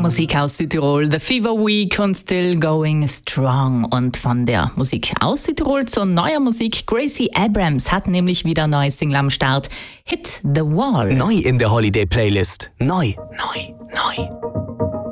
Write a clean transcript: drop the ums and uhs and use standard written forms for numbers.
Musik aus Südtirol, The Fever Week und Still Going Strong. Und von der Musik aus Südtirol zur neuer Musik. Gracie Abrams hat nämlich wieder neue Single am Start. Hit the Wall. Neu in der Holiday Playlist. Neu.